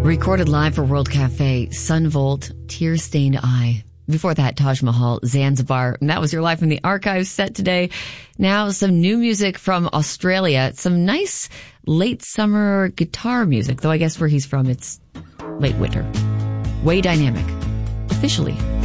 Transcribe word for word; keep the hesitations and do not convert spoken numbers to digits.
Recorded live for World Cafe, Sunvolt, Tear-Stained Eye. Before that, Taj Mahal, Zanzibar. And that was your Live from the Archives set today. Now, some new music from Australia. Some nice late summer guitar music, though I guess where he's from, it's late winter. Way Dynamic. Officially.